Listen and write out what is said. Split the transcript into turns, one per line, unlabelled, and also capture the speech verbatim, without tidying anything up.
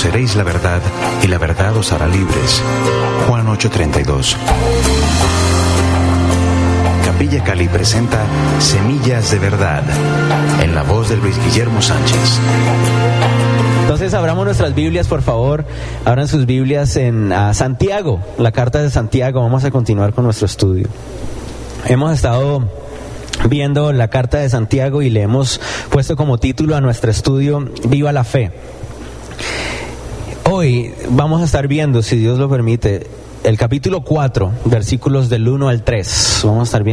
conoceréis la verdad, y la verdad os hará libres. Juan ocho treinta y dos. Capilla Cali presenta Semillas de Verdad, en la voz de Luis Guillermo Sánchez.
Entonces abramos nuestras Biblias, por favor. Abran sus Biblias en a Santiago, la carta de Santiago. Vamos a continuar con nuestro estudio. Hemos estado viendo la carta de Santiago y le hemos puesto como título a nuestro estudio Viva la Fe. Hoy vamos a estar viendo, si Dios lo permite, el capítulo cuatro, versículos del uno al tres. Vamos a estar viendo